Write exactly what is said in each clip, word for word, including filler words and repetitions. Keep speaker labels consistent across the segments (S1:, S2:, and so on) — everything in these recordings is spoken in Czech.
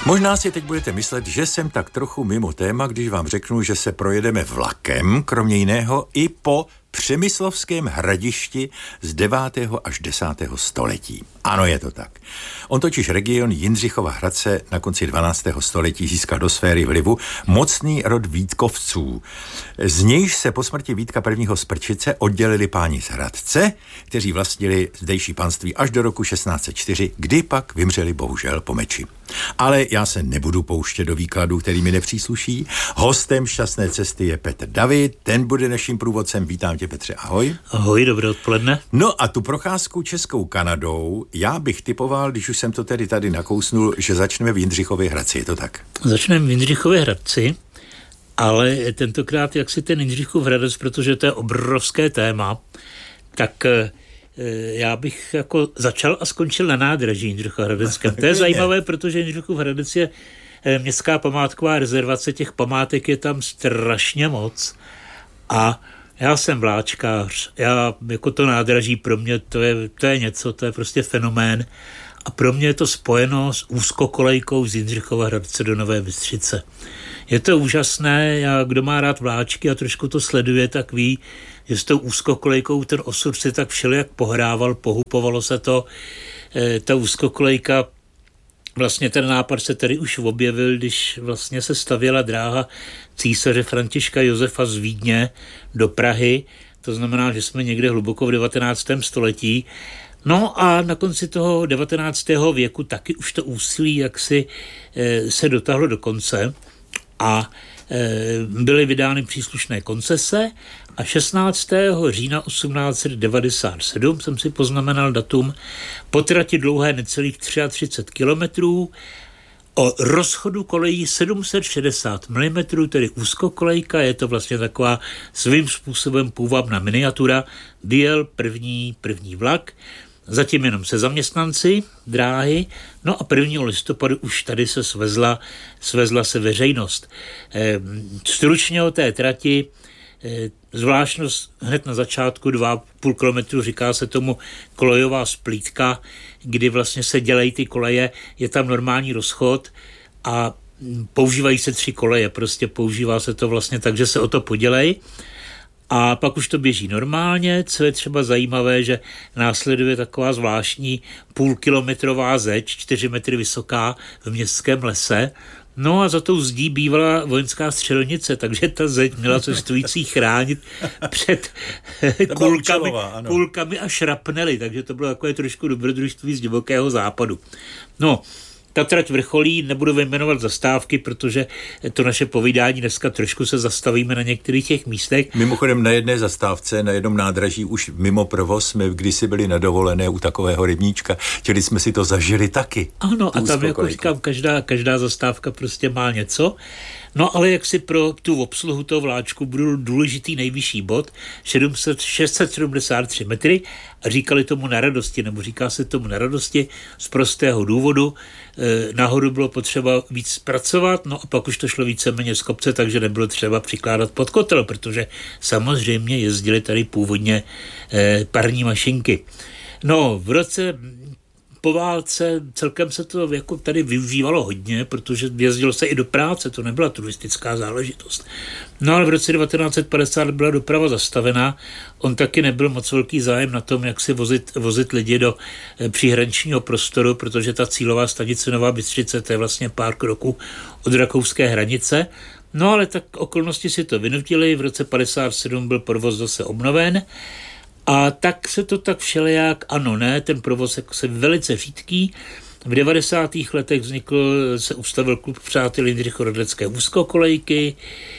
S1: Možná si teď budete myslet, že jsem tak trochu mimo téma, když vám řeknu, že se projedeme vlakem, kromě jiného i po Přemyslovském hradišti z devátého až desátého století. Ano, je to tak. On totiž region Jindřichova Hradce na konci dvanáctého století získal do sféry vlivu mocný rod Vítkovců. Z nějž se po smrti Vítka prvního z Prčice oddělili páni z Hradce, kteří vlastnili zdejší panství až do roku šestnáct set čtyři, kdy pak vymřeli bohužel po meči. Ale já se nebudu pouštět do výkladů, který mi nepřísluší. Hostem Šťastné cesty je Petr David, ten bude naším průvodcem. Vítám tě, Petře, ahoj.
S2: Ahoj, dobré odpoledne.
S1: No a tu procházku Českou Kanadou já bych typoval, když už jsem to tedy tady nakousnul, že začneme v Jindřichově Hradci, je to tak?
S2: Začneme v Jindřichově Hradci, ale tentokrát jak si ten Jindřichův Hradec, protože to je obrovské téma, tak já bych jako začal a skončil na nádraží Jindřichova Hradeckém. To je zajímavé, protože Jindřichův Hradec je městská památková rezervace, těch památek je tam strašně moc a já jsem vláčkář, já jako to nádraží pro mě to je, to je něco, to je prostě fenomén a pro mě je to spojeno s úzkokolejkou z Jindřichova Hradce do Nové Bystřice. Je to úžasné, já, kdo má rád vláčky a trošku to sleduje, tak ví, že s tou úzkokolejkou ten osud si tak všelijak pohrával, pohupovalo se to, e, ta úzkokolejka, vlastně ten nápad se tady už objevil, když vlastně se stavěla dráha císaře Františka Josefa z Vídně do Prahy, to znamená, že jsme někde hluboko v devatenáctém století. No a na konci toho devatenáctého věku taky už to úsilí jaksi e, se dotáhlo do konce a e, byly vydány příslušné koncese a šestnáctého října osmnáct set devadesát sedm jsem si poznamenal datum, po trati dlouhé necelých třicet tři kilometrů o rozchodu kolejí sedm set šedesát milimetrů, tedy úzkokolejka, je to vlastně taková svým způsobem půvabná miniatura, vyjel první, první vlak, zatím jenom se zaměstnanci dráhy, no a prvního listopadu už tady se svezla, svezla se veřejnost. E, stručně o té trati, e, zvláštnost hned na začátku dva a půl kilometru, říká se tomu kolejová splítka, kdy vlastně se dělají ty koleje, je tam normální rozchod a používají se tři koleje, prostě používá se to vlastně tak, že se o to podělej. A pak už to běží normálně, co je třeba zajímavé, že následuje taková zvláštní půlkilometrová zeď, čtyři metry vysoká v městském lese. No a za tou zdí bývala vojenská střelnice, takže ta zeď měla cestující chránit před kulkami,
S1: účelová,
S2: kulkami a šrapnely, takže to bylo takové trošku dobrodružství z divokého západu. No, ta trať vrcholí, nebudu vyjmenovat zastávky, protože to naše povídání dneska trošku se zastavíme na některých těch místech.
S1: Mimochodem na jedné zastávce, na jednom nádraží už mimo provoz jsme kdysi byli na dovolené u takového rybníčka, čili jsme si to zažili taky.
S2: Ano, a tam jako říkám, každá, každá zastávka prostě má něco. No ale jak si pro tu obsluhu toho vláčku byl důležitý nejvyšší bod, šest set sedmdesát tři metry a říkali tomu na radosti, nebo říká se tomu na radosti z prostého důvodu. E, nahoru bylo potřeba víc zpracovat, no a pak už to šlo víceméně z kopce, takže nebylo třeba přikládat pod kotel, protože samozřejmě jezdili tady původně e, parní mašinky. No, v roce po válce celkem se to jako tady využívalo hodně, protože jezdilo se i do práce, to nebyla turistická záležitost. No ale v roce devatenáct set padesát byla doprava zastavená, on taky nebyl moc velký zájem na tom, jak si vozit, vozit lidi do příhraničního prostoru, protože ta cílová stanice Nová Bystřice, to je vlastně pár kroků od rakouské hranice. No ale tak okolnosti si to vynutily, v roce padesát sedm byl provoz zase obnoven. A tak se to tak všelijak, ano, ne, ten provoz jako se velice řídký. V devadesátých letech vznikl, se ustavil klub přátel Jindřichohradecké úzkokolejky,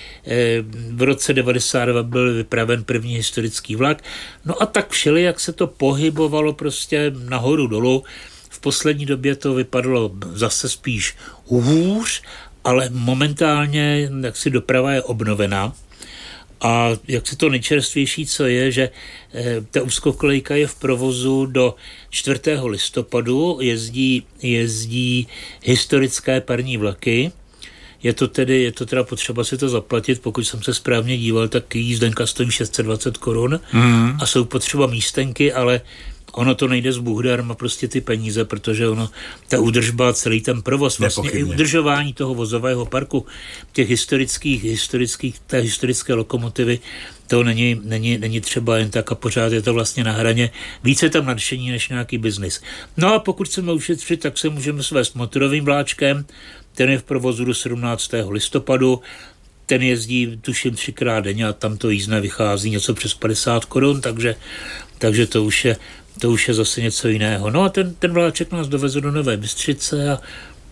S2: v roce devadesát dva byl vypraven první historický vlak, no a tak všelijak se to pohybovalo prostě nahoru dolů. V poslední době to vypadalo zase spíš hůř, ale momentálně jaksi doprava je obnovená. A jak si to nejčerstvější, co je, že e, ta úzkokolejka je v provozu do čtvrtého listopadu, jezdí, jezdí historické parní vlaky. Je to tedy, je to teda potřeba si to zaplatit, pokud jsem se správně díval, tak jízdenka stojí šest set dvacet korun mm. a jsou potřeba místenky, ale ono to nejde z Bůh darma prostě ty peníze, protože ono, ta údržba, celý ten provoz, vlastně Nepochybně. i udržování toho vozového parku, těch historických, historických, té historické lokomotivy, to není, není, není třeba jen tak a pořád je to vlastně na hraně. Více tam nadšení než nějaký biznis. No a pokud chceme ušetřit, tak se můžeme svést motorovým vláčkem, ten je v provozu do sedmnáctého listopadu, ten jezdí tuším třikrát denně a tam to jízdné vychází něco přes padesát korun, takže, takže to už je to už je zase něco jiného. No a ten, ten vláček nás doveze do Nové Bystřice a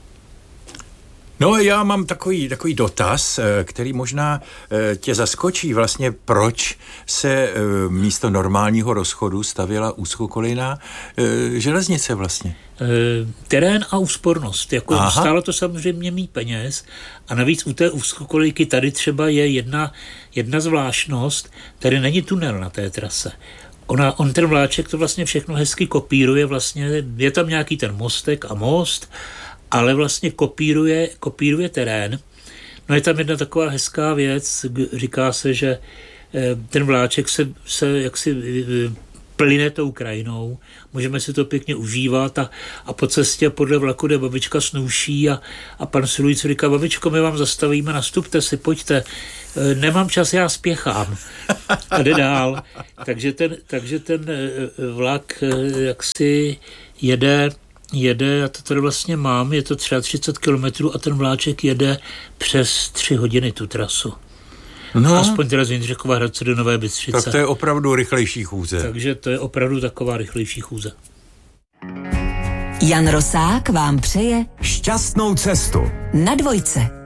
S1: No já mám takový, takový dotaz, který možná tě zaskočí. Vlastně proč se místo normálního rozchodu stavěla úzkokolejná železnice vlastně?
S2: Terén a úspornost. Jako stálo to samozřejmě mít peněz a navíc u té úzkokolejky tady třeba je jedna, jedna zvláštnost, tady není tunel na té trase. Ona, on ten vláček to vlastně všechno hezky kopíruje, vlastně je tam nějaký ten mostek a most, ale vlastně kopíruje, kopíruje terén. No je tam jedna taková hezká věc, říká se, že ten vláček se, se jaksi plyne tou krajinou, můžeme si to pěkně užívat a, a po cestě podle vlaku jde babička snouší a, a pan silující říká, babičko, my vám zastavíme, nastupte si, pojďte, nemám čas, já spěchám. A jde dál. Takže ten, takže ten vlak jaksi jede jede, já to tady vlastně mám, je to třicet tři kilometrů a ten vláček jede přes tři hodiny tu trasu. No. Aspoň teda z Jindřichova Hradce do Nové Bystřice.
S1: Tak to je opravdu rychlejší chůze.
S2: Takže to je opravdu taková rychlejší chůze.
S3: Jan Rosák vám přeje
S4: šťastnou cestu
S3: na Dvojce.